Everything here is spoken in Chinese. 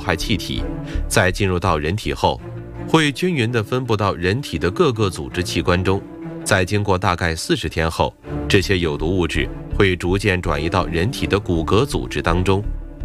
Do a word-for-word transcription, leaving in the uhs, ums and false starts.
块气体，在进入到人体后，会均匀地分布到人体的各个组织器官中。在经过大概四十天后，这些有毒物质会逐渐转移到人体的骨骼组织当中。